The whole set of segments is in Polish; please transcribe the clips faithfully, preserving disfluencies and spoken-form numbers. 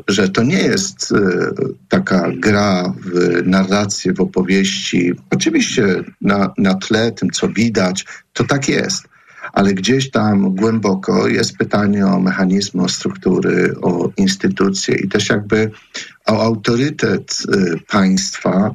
że to nie jest taka gra w narrację, w opowieści. Oczywiście na, na tle tym, co widać, to tak jest. Ale gdzieś tam głęboko jest pytanie o mechanizmy, o struktury, o instytucje i też jakby o autorytet państwa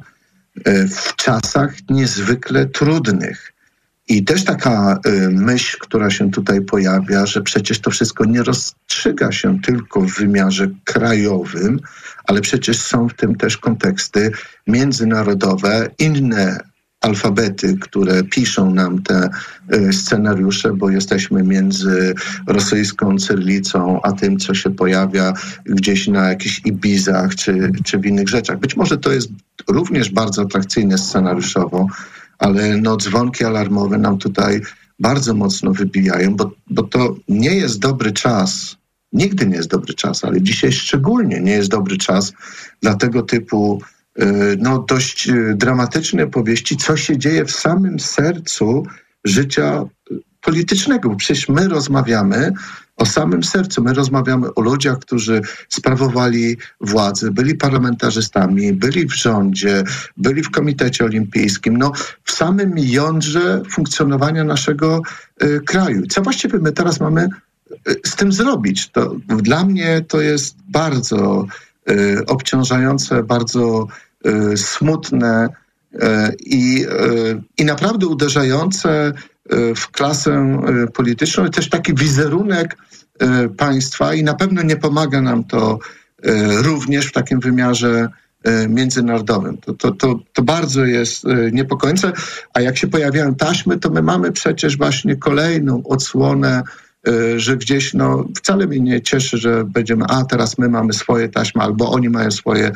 w czasach niezwykle trudnych. I też taka myśl, która się tutaj pojawia, że przecież to wszystko nie rozstrzyga się tylko w wymiarze krajowym, ale przecież są w tym też konteksty międzynarodowe, inne alfabety, które piszą nam te scenariusze, bo jesteśmy między rosyjską cyrylicą, a tym, co się pojawia gdzieś na jakichś Ibizach czy, czy w innych rzeczach. Być może to jest również bardzo atrakcyjne scenariuszowo, ale no, dzwonki alarmowe nam tutaj bardzo mocno wybijają, bo, bo to nie jest dobry czas, nigdy nie jest dobry czas, ale dzisiaj szczególnie nie jest dobry czas dla tego typu no, dość dramatycznej opowieści, co się dzieje w samym sercu życia politycznego. Bo przecież my rozmawiamy o samym sercu. My rozmawiamy o ludziach, którzy sprawowali władzę, byli parlamentarzystami, byli w rządzie, byli w Komitecie Olimpijskim. No, w samym jądrze funkcjonowania naszego y, kraju. Co właściwie my teraz mamy y, z tym zrobić? To, dla mnie to jest bardzo y, obciążające, bardzo y, smutne y, i, y, i naprawdę uderzające w klasę polityczną i też taki wizerunek państwa i na pewno nie pomaga nam to również w takim wymiarze międzynarodowym. To, to, to, to bardzo jest niepokojące, a jak się pojawiają taśmy, to my mamy przecież właśnie kolejną odsłonę, że gdzieś no wcale mnie nie cieszy, że będziemy, a teraz my mamy swoje taśmy, albo oni mają swoje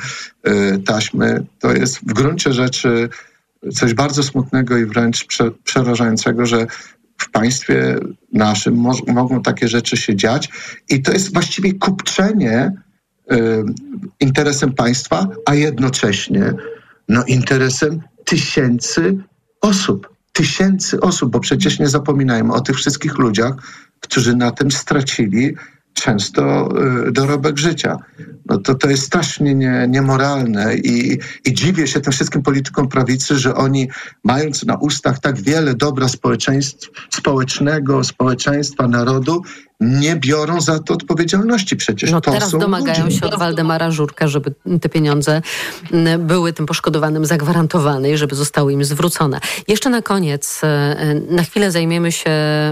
taśmy. To jest w gruncie rzeczy coś bardzo smutnego i wręcz prze, przerażającego, że w państwie naszym mo- mogą takie rzeczy się dziać i to jest właściwie kupczenie y, interesem państwa, a jednocześnie no, interesem tysięcy osób. Tysięcy osób, bo przecież nie zapominajmy o tych wszystkich ludziach, którzy na tym stracili często y, dorobek życia. No to, to jest strasznie nie, niemoralne i, i dziwię się tym wszystkim politykom prawicy, że oni, mając na ustach tak wiele dobra społeczeństw, społecznego, społeczeństwa, narodu, nie biorą za to odpowiedzialności. Przecież no to teraz są domagają ludzie. się od Waldemara Żurka, żeby te pieniądze były tym poszkodowanym zagwarantowane i żeby zostały im zwrócone. Jeszcze na koniec, na chwilę zajmiemy się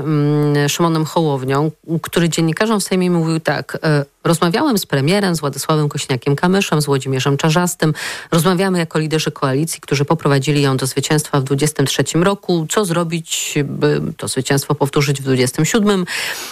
Szymonem Hołownią, który dziennikarzom w Sejmie mówił tak: rozmawiałem z premierem, z Władysławem Kośniakiem-Kamyszem, z Włodzimierzem Czarzastym. Rozmawiamy jako liderzy koalicji, którzy poprowadzili ją do zwycięstwa w dwudziestym trzecim roku. Co zrobić, by to zwycięstwo powtórzyć w dwudziestym siódmym?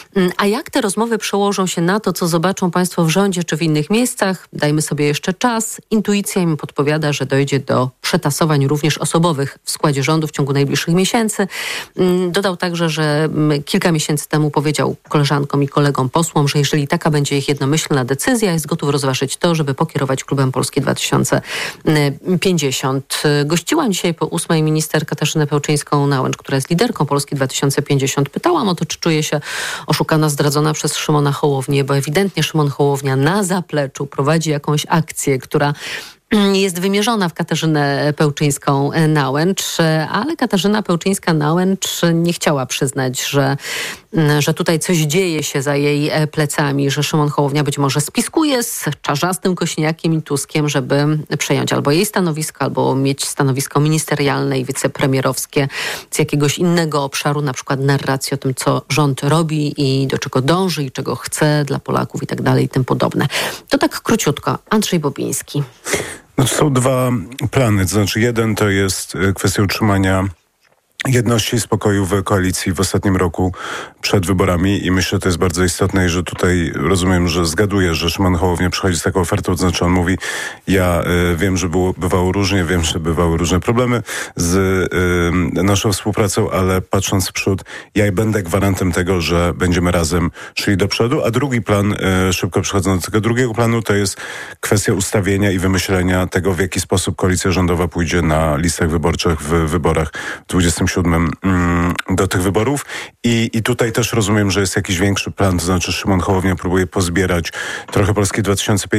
A jak te rozmowy przełożą się na to, co zobaczą państwo w rządzie czy w innych miejscach? Dajmy sobie jeszcze czas. Intuicja im podpowiada, że dojdzie do przetasowań również osobowych w składzie rządu w ciągu najbliższych miesięcy. Dodał także, że kilka miesięcy temu powiedział koleżankom i kolegom posłom, że jeżeli taka będzie ich jednomyślna decyzja, jest gotów rozważyć to, żeby pokierować klubem Polski dwa tysiące pięćdziesiąt. Gościłam dzisiaj po ósmej minister Katarzynę Pełczyńską-Nałęcz, która jest liderką Polski dwa tysiące pięćdziesiąt. Pytałam o to, czy czuje się oszukana, zdradzona przez Szymona Hołownię, bo ewidentnie Szymon Hołownia na zapleczu prowadzi jakąś akcję, która jest wymierzona w Katarzynę Pełczyńską-Nałęcz, ale Katarzyna Pełczyńska-Nałęcz nie chciała przyznać, że, że tutaj coś dzieje się za jej plecami, że Szymon Hołownia być może spiskuje z Czarzastym, Kośniakiem i Tuskiem, żeby przejąć albo jej stanowisko, albo mieć stanowisko ministerialne i wicepremierowskie z jakiegoś innego obszaru, na przykład narracji o tym, co rząd robi i do czego dąży i czego chce dla Polaków i tak dalej i tym podobne. To tak króciutko. Andrzej Bobiński. No to są dwa plany. To znaczy jeden to jest kwestia utrzymania jedności i spokoju w koalicji w ostatnim roku przed wyborami i myślę, że to jest bardzo istotne i że tutaj rozumiem, że zgaduję, że Szymon Hołownia przychodzi z taką ofertą, to znaczy on mówi, ja y, wiem, że było, bywało różnie, wiem, że bywały różne problemy z y, naszą współpracą, ale patrząc w przód, ja będę gwarantem tego, że będziemy razem szli do przodu, a drugi plan, y, szybko przechodząc do tego drugiego planu, to jest kwestia ustawienia i wymyślenia tego, w jaki sposób koalicja rządowa pójdzie na listach wyborczych w wyborach w dwudziestym siódmym do tych wyborów i, i tutaj też rozumiem, że jest jakiś większy plan, to znaczy Szymon Hołownia próbuje pozbierać trochę Polski dwa tysiące pięćdziesiąt